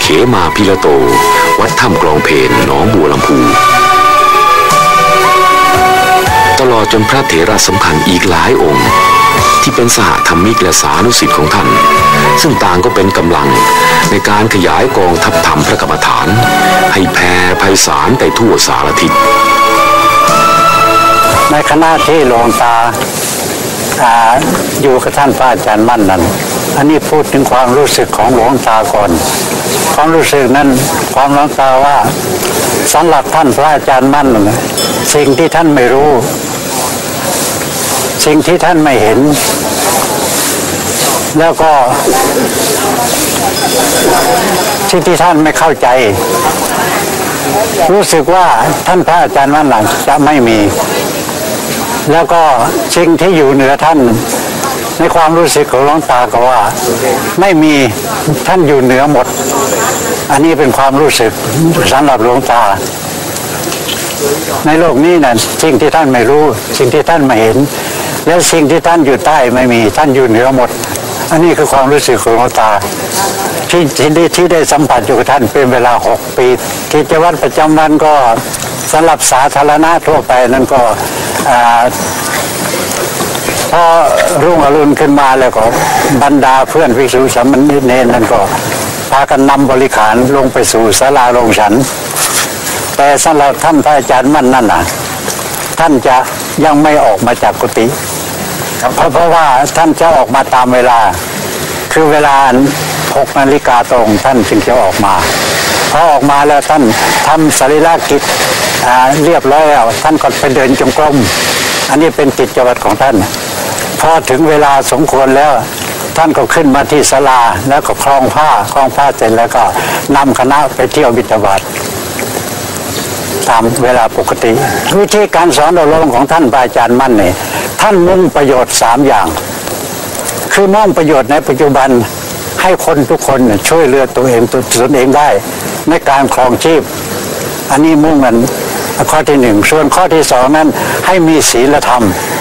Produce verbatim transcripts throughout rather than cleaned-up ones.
เขมาพิระโตวัดถ้ำกลองเพลหนองบัวลำพูตลอดจนพระเถระสำคัญอีกหลายองค์ที่เป็นสหธรรมิกและสานุสิทธิ์ของท่านซึ่งต่างก็เป็นกำลังในการขยายกองทัพธรรมพระกรรมฐานให้แผ่ไพศาลไปทั่วสารทิศในคณะที่หลวงตาอยู่กับท่านพระอาจารย์มั่นนั้นอันนี้พูดถึงความรู้สึกของหลวงตาก่อนความรู้สึกนั้นความหลวงตาว่าสำหรับท่านพระอาจารย์มั่นสิ่งที่ท่านไม่รู้สิ่งที่ท่านไม่เห็นแล้วก็สิ่งที่ท่านไม่เข้าใจรู้สึกว่าท่านพระอาจารย์มั่นจะไม่มีแล้วก็สิ่งที่อยู่เหนือท่านในความรู้สึกของหลวงตาก็ว่าไม่มีท่านอยู่เหนือหมดอันนี้เป็นความรู้สึกสำหรับหลวงตาในโลกนี้นะสิ่งที่ท่านไม่รู้สิ่งที่ท่านไม่เห็นและสิ่งที่ท่านอยู่ใต้ไม่มีท่านอยู่เหนือหมดอันนี้คือความรู้สึกของหลวงตาที่ที่ได้ที่ได้สัมผัสอยู่กับท่านเป็นเวลาหกปีกิจวัตรประจำวันก็สำหรับสาธารณะทั่วไปนั้นก็พอรุ่งอรุณขึ้นมาแล้วก็บรรดาเพื่อนภิกษุสามเณรนั้นก็พากันนำบริขารลงไปสู่ศาลาโรงฉันแต่สำหรับท่านพระอาจารย์มั่นนั่นน่ะท่านจะยังไม่ออกมาจากกุฏิเพราะเพราะว่าท่านจะออกมาตามเวลาคือเวลาหกนาฬิกาตรงท่านจึงจะออกมาพอออกมาแล้วท่านทำสรีระกิจเรียบร้อยแล้วท่านก็ไปเดินจงกรมอันนี้เป็นกิจวัตรของท่านพอถึงเวลาสมควรแล้วท่านก็ขึ้นมาที่ศาลาแล้วก็คล้องผ้าคล้องผ้าเสร็จแล้วก็นำคณะไปเที่ยวบิณฑบาตตามเวลาปกติวิธีการสอนอบรมของท่านอาจารย์มั่นเนี่ยท่านมุ่งประโยชน์สามอย่างคือมุ่งประโยชน์ในปัจจุบันให้คนทุกคนช่วยเหลือตัวเองตัวตนเองได้ในการครองชีพอันนี้มุ่งกันข้อที่หนึ่งส่วนข้อที่สองนั้นให้มีศีลธรรม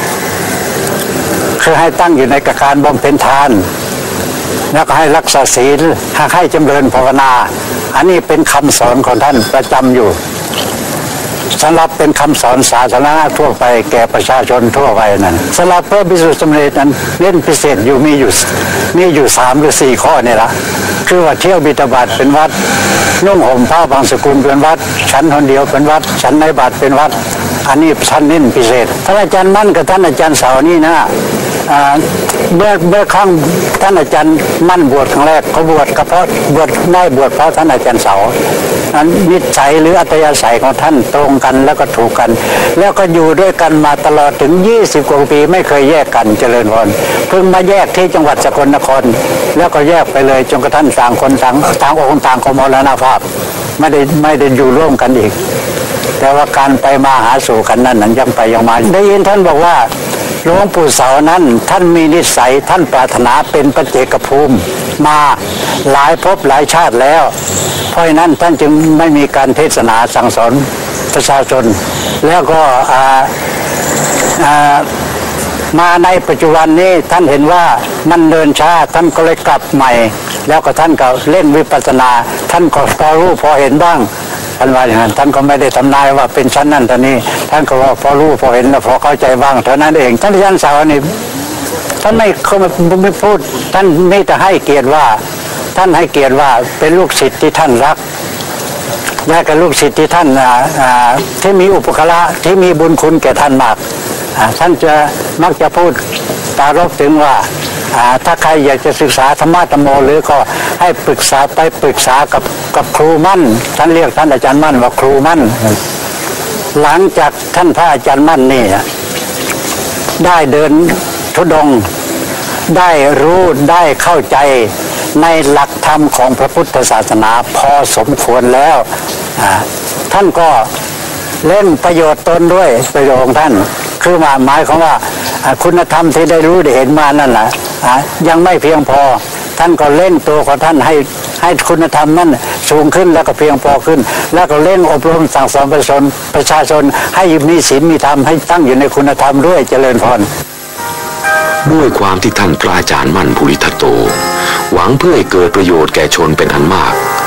คือให้ตั้งอยู่ในการบำเพ็ญทานแล้วก็ให้รักษาศีลให้จำเริญภาวนาอันนี้เป็นคำสอนของท่านประจำอยู่สำหรับเป็นคำสอนสาธารณะทั่วไปแก่ประชาชนทั่วไปนั้นสำหรับพระภิกษุสามเณรนั้นเล่นพิเศษอยู่มีอยู่มีอยู่สามหรือสี่ข้อนี่ละคือว่าเที่ยวบิณฑบาตเป็นวัดนุ่งห่มผ้าบางสกุลเป็นวัดฉันคนเดียวเป็นวัดฉันในบาตรเป็นวัดอันนี้ท่านเน้นพิเศษท่านอาจารย์มั่นกับท่านอาจารย์เสานี่นะเมื่อเมื่อครั้งท่านอาจารย์มั่นบวชครั้งแรกเขาบวชก็เพราะบวชได้บวชเพราะท่านอาจารย์เสานั้นนิสัยหรืออัตยาศัยของท่านตรงกันแล้วก็ถูกกันแล้วก็อยู่ด้วยกันมาตลอดถึงยี่สิบกว่าปีไม่เคยแยกกันเจริญพรเพิ่งมาแยกที่จังหวัดสกลนครแล้วก็แยกไปเลยจนกระทั่งต่างคนต่างต่างองค์ต่างก็มรณภาพไม่ได้ไม่ได้อยู่ร่วมกันอีกแต่ว่าการไปมาหาสู่กันนั้นนั้นยังไปยังมาได้ยินท่านบอกว่าหลวงปู่เสานั้นท่านมีนิสัยท่านปรารถนาเป็นปัจเจกภูมิมาหลายภพหลายชาติแล้วเพราะฉะนั้นท่านจึงไม่มีการเทศนาสั่งสอนประชาชนแล้วก็มาในปัจจุบันนี้ท่านเห็นว่ามันเดินช้าท่านก็เลยกลับใหม่แล้วก็ท่านก็เล่นวิปัสสนาท่านก็พอรู้พอเห็นบ้างท่านว่าอย่างนั้นท่านก็ไม่ได้ทำนายว่าเป็นชั้นนั้นตอนนี้ท่านก็ว่าพอรู้พอเห็นแล้วพอเข้าใจบ้างเท่านั้นเองท่านอาจารย์สาวนี่ท่านไม่เขาไม่พูดท่านไม่แต่ให้เกียรติว่าท่านให้เกียรติว่าเป็นลูกศิษย์ที่ท่านรักและกับลูกศิษย์ที่ท่านที่มีอุปการะที่มีบุญคุณแก่ท่านมากท่านจะมักจะพูดปรารภถึงว่าถ้าใครอยากจะศึกษาธรรมะธรรมโมหรือก็ให้ปรึกษาไปปรึกษากับกับครูมั่นท่านเรียกท่านอาจารย์มั่นว่าครูมั่นหลังจากท่านพระอาจารย์มั่นนี่ได้เดินธุดงค์ได้รู้ได้เข้าใจในหลักธรรมของพระพุทธศาสนาพอสมควรแล้วท่านก็เล่นประโยชน์ตนด้วยประโยชน์ของท่านคือหมายหมายของว่าคุณธรรมที่ได้รู้ได้เห็นมานั่นแหละยังไม่เพียงพอท่านก็เล่นตัวของท่านให้ให้คุณธรรมนั้นสูงขึ้นแล้วก็เพียงพอขึ้นแล้วก็เล่นอบรมสั่งสอนประชาชนประชาชนให้มีศีลมีธรรมให้ตั้งอยู่ในคุณธรรมด้วยเจริญพรด้วยความที่ท่านพระอาจารย์มั่นภูริทัตโตหวังเพื่อให้เกิดประโยชน์แก่ชนเป็นอันมาก